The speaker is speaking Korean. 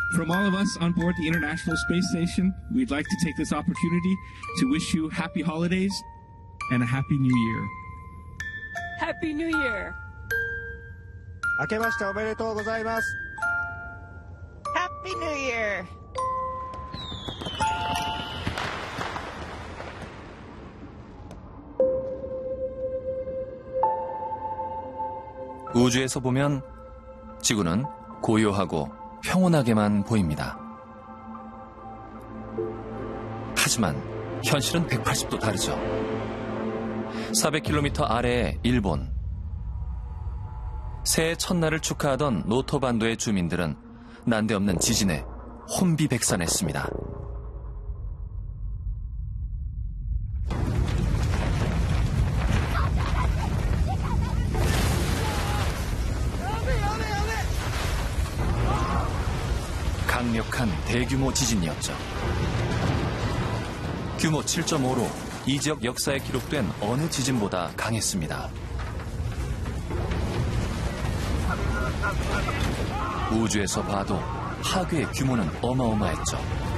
From all of us on board the International Space Station, we'd like to take this opportunity to wish you happy holidays and a happy new year. Happy New Year. 明けましておめでとうございます。 Happy New Year. 우주에서 보면 지구는 고요하고 평온하게만 보입니다. 하지만 현실은 180도 다르죠. 400km 아래의 일본. 새해 첫날을 축하하던 노토반도의 주민들은 난데없는 지진에 혼비백산했습니다. 강력한 대규모 지진이었죠. 규모 7.5로 이 지역 역사에 기록된 어느 지진보다 강했습니다. 우주에서 봐도 파괴의 규모는 어마어마했죠.